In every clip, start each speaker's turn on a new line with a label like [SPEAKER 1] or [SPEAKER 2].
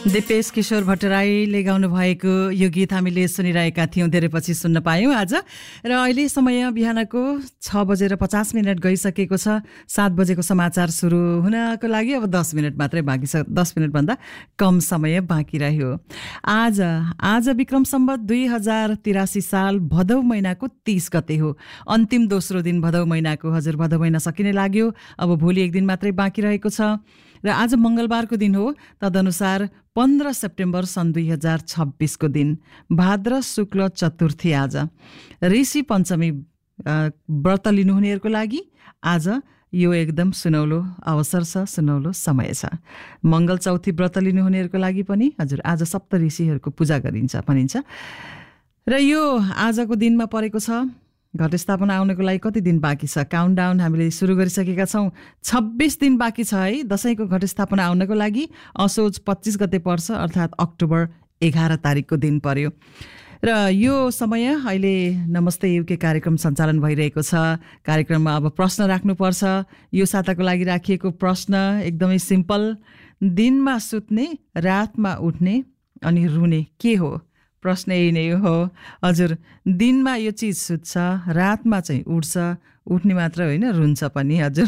[SPEAKER 1] दिपेश किशोर भट्टराईले गाउनु भएको यो गीत हामीले सुनिरहेका थियौँ, धेरै पछि सुन्न पायौँ आज। र अहिले समय बिहानको 6:50 गइसकेको छ। 7 बजेको समाचार सुरु हुनको लागि अब 10 मिनट मात्रै बाँकी छ। 10 मिनटभन्दा कम समय बाँकी रह्यो। आज विक्रम सम्वत 2083 साल भदौ महिनाको 30 गते हो। अन्तिम दोस्रो दिन भदौ महिनाको। हजुर, भदौ महिना सकिने लाग्यो। अब भोलि एक दिन मात्रै बाँकी रहेको छ र आज मङ्गलबारको दिन हो। तदनुसार 15 सेप्टेम्बर सन् 2026 को दिन, भाद्र शुक्ल चतुर्थी आज। ऋषि पञ्चमी व्रत लिनुहुनेहरूको लागि आज यो एकदम सुनौलो अवसर छ, सुनौलो समय छ। मङ्गल चौथी व्रत लिनुहुनेहरूको लागि पनि हजुर आज सप्त ऋषिहरूको पूजा गरिन्छ भनिन्छ। र यो आजको दिनमा परेको छ। घटस्थापना आउनको लागि कति दिन बाँकी छ? काउन्टडाउन हामीले सुरु गरिसकेका छौँ। 26 दिन बाँकी छ है दशैंको घटस्थापना आउनको लागि। असोज 25 गते पर्छ, अर्थात् अक्टोबर 11 तारिकको दिन पर्यो। र यो समय अहिले नमस्ते युके कार्यक्रम सञ्चालन भइरहेको छ। कार्यक्रममा अब प्रश्न राख्नुपर्छ। यो साताको लागि राखिएको प्रश्न एकदमै सिम्पल। दिनमा सुत्ने, रातमा उठ्ने अनि रुने के हो? प्रश्न यही नै हो। हजुर, दिनमा यो चिज सुत्छ, रातमा चाहिँ उठ्छ, उठ्ने मात्र होइन रुन्छ पनि। हजुर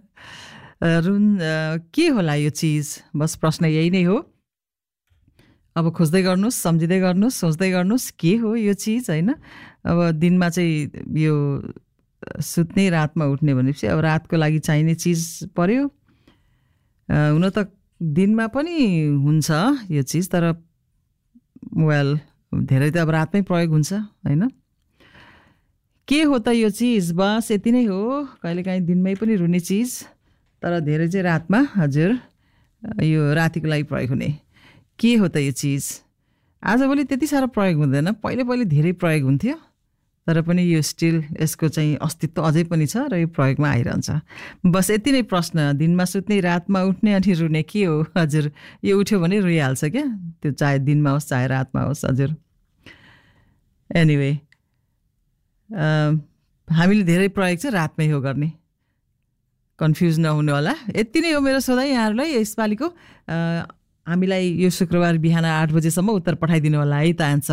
[SPEAKER 1] के होला यो चिज? बस प्रश्न यही नै हो। अब खोज्दै गर्नुहोस्, सम्झिँदै गर्नुहोस्, सोच्दै गर्नुहोस् के हो यो चिज होइन। अब दिनमा चाहिँ यो सुत्ने, रातमा उठ्ने भनेपछि अब रातको लागि चाहिने चिज पर्यो। हुन त दिनमा पनि हुन्छ यो चिज, तर धेरै त अब रातमै प्रयोग हुन्छ होइन। के हो त यो चिज? बस यति नै हो। कहिलेकाहीँ दिनमै पनि रुने चिज, तर धेरै चाहिँ रातमा। हजुर, यो रातिको लागि प्रयोग हुने के हो त यो चिज? आजभोलि त्यति साह्रो प्रयोग हुँदैन। पहिले धेरै प्रयोग हुन्थ्यो, तर पनि यो स्टिल यसको चाहिँ अस्तित्व अझै पनि छ र यो प्रयोगमा आइरहन्छ। बस यति नै प्रश्न। दिनमा सुत्ने, रातमा उठ्ने अनि रुने के हो? हजुर, यो उठ्यो भने रुइहाल्छ क्या, त्यो चाहे दिनमा होस् चाहे रातमा होस्। हजुर, एनिवे हामीले धेरै प्रयोग चाहिँ रातमै हो गर्ने, कन्फ्युज नहुनु होला। यति नै हो मेरो सोधाइ यहाँहरूलाई यसपालिको। हामीलाई यो शुक्रबार बिहान 8 बजेसम्म उत्तर पठाइदिनु होला है त एन्सर।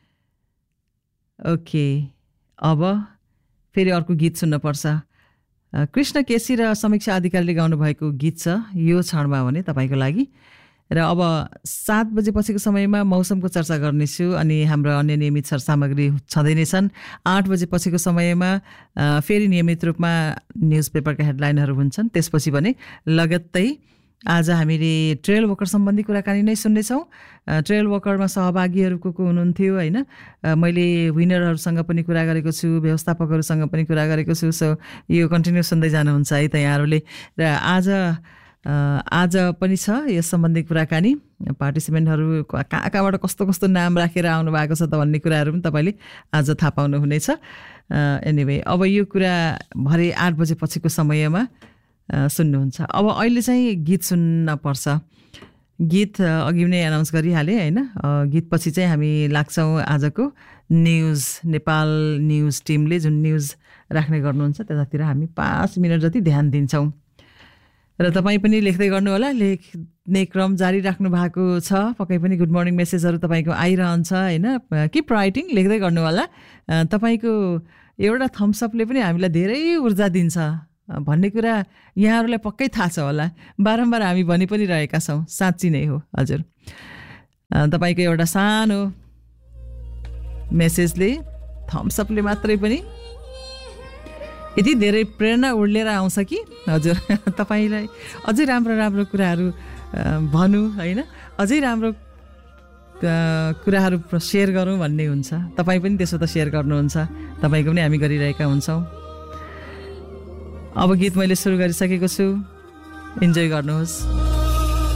[SPEAKER 1] ओके, अब फेरि अर्को गीत सुन्नुपर्छ। कृष्ण केसी र समीक्षा अधिकारीले गाउनुभएको गीत छ यो क्षणमा भने तपाईँको लागि। र अब 7 बजेपछिको समयमा मौसमको चर्चा गर्नेछु अनि हाम्रो अन्य नियमित सरसामग्री छँदै नै छन्। 8 बजेपछिको समयमा फेरि नियमित रूपमा न्युज पेपरका हेडलाइनहरू हुन्छन्। त्यसपछि भने लगत्तै आज हामीले ट्रेल वर्कर सम्बन्धी कुराकानी नै सुन्नेछौँ। ट्रेल वर्करमा सहभागीहरू को हुनुहुन्थ्यो होइन। मैले विनरहरूसँग पनि कुरा गरेको छु, व्यवस्थापकहरूसँग पनि कुरा गरेको छु। सो यो कन्टिन्यू सुन्दै जानुहुन्छ है त यहाँहरूले। र आज पनि छ यस सम्बन्धी कुराकानी। पार्टिसिपेन्टहरू कहाँबाट कस्तो कस्तो नाम राखेर आउनु भएको छ त भन्ने कुराहरू पनि तपाईँले आज थाहा पाउनुहुनेछ। एनिवे अब यो कुरा भरे 8 बजेपछिको समयमा सुन्नुहुन्छ। अब अहिले चाहिँ गीत सुन्न पर्छ। गीत अघि नै एनाउन्स गरिहालेँ होइन। गीत पछि चाहिँ हामी लाग्छौँ आजको न्युज, नेपाल न्युज टिमले जुन न्युज राख्ने गर्नुहुन्छ त्यतातिर हामी 5 मिनट जति ध्यान दिन्छौँ। र तपाईँ पनि लेख्दै गर्नु होला। लेख्ने क्रम जारी राख्नु भएको छ। पक्कै पनि गुड मर्निङ मेसेजहरू तपाईँको आइरहन्छ होइन। किप राइटिङ, लेख्दै गर्नु होला। तपाईँको एउटा थम्सअपले पनि हामीलाई धेरै ऊर्जा दिन्छ भन्ने कुरा यहाँहरूलाई पक्कै थाहा छ होला। बारम्बार हामी भनि पनि रहेका छौँ, साँच्ची नै हो। हजुर, तपाईँको एउटा सानो मेसेजले, थम्सअपले मात्रै पनि यति धेरै प्रेरणा उर्लेर आउँछ कि हजुर तपाईँलाई अझै राम्रो राम्रो कुराहरू भनौँ होइन, अझै राम्रो कुराहरू सेयर गरौँ भन्ने हुन्छ। तपाईँ पनि त्यसो त सेयर गर्नुहुन्छ, तपाईँको पनि हामी गरिरहेका हुन्छौँ। अब गीत मैले सुरु गरिसकेको छु, इन्जोय गर्नुहोस्।